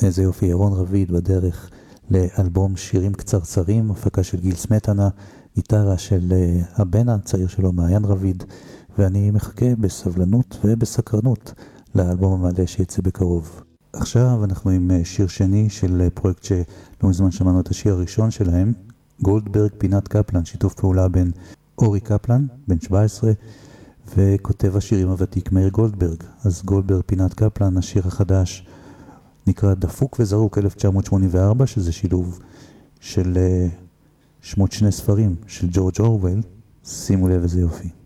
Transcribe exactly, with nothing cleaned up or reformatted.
איזה יופי, ירון רביד בדרך לאלבום שירים קצרצרים, הפקה של גיל סמטנה, גיטרה של הבן הצעיר שלו, מעיין רביד, ואני מחכה בסבלנות ובסקרנות לאלבום המלא שיצא בקרוב. עכשיו אנחנו עם שיר שני של פרויקט שלא מזמן שמענו את השיר הראשון שלהם, גולדברג פינת קפלן, שיתוף פעולה בין אורי קפלן, בן שבע עשרה, וכותב השירים הוותיק מאיר גולדברג. אז גולדברג פינת קפלן, השיר החדש נקרא דפוק וזרוק אלף תשע מאות שמונים וארבע, שזה שילוב של שמות שני ספרים של ג'ורג' אורוול. שימו לב איזה יופי.